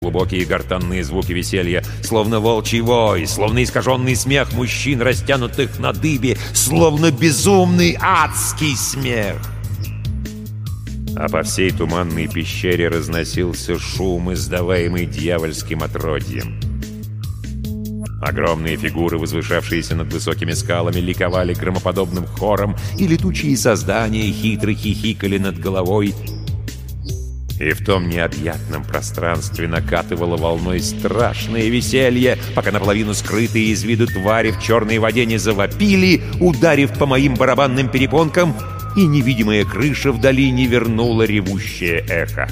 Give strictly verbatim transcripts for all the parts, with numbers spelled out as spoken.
Глубокие гортанные звуки веселья, словно волчий вой, словно искаженный смех мужчин, растянутых на дыбе, словно безумный адский смех. А по всей туманной пещере разносился шум, издаваемый дьявольским отродьем. Огромные фигуры, возвышавшиеся над высокими скалами, ликовали громоподобным хором, и летучие создания хитро хихикали над головой. И в том необъятном пространстве накатывало волной страшное веселье, пока наполовину скрытые из виду твари в черной воде не завопили, ударив по моим барабанным перепонкам, и невидимая крыша вдали не вернула ревущее эхо.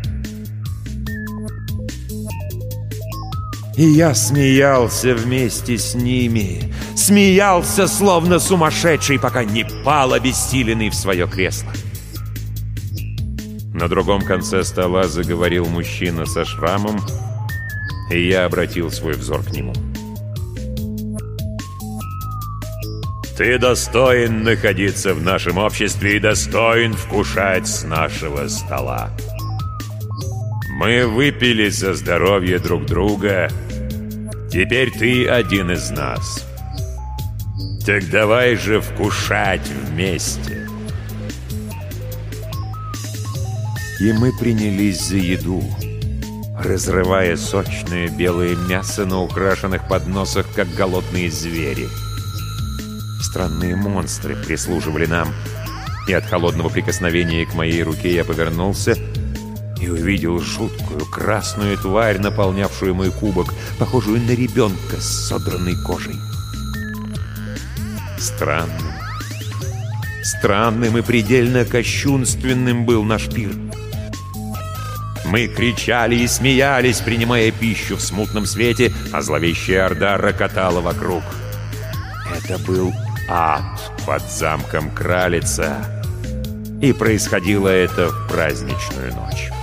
И я смеялся вместе с ними, смеялся, словно сумасшедший, пока не пал обессиленный в свое кресло. На другом конце стола заговорил мужчина со шрамом, и я обратил свой взор к нему. «Ты достоин находиться в нашем обществе и достоин вкушать с нашего стола. Мы выпили за здоровье друг друга, теперь ты один из нас. Так давай же вкушать вместе». И мы принялись за еду, разрывая сочное белое мясо на украшенных подносах, как голодные звери. Странные монстры прислуживали нам, и от холодного прикосновения к моей руке я повернулся и увидел жуткую красную тварь, наполнявшую мой кубок, похожую на ребенка с содранной кожей. Странным, странным и предельно кощунственным был наш пир. Мы кричали и смеялись, принимая пищу в смутном свете, а зловещая орда рокотала вокруг. Это был ад под замком Кралица, и происходило это в праздничную ночь.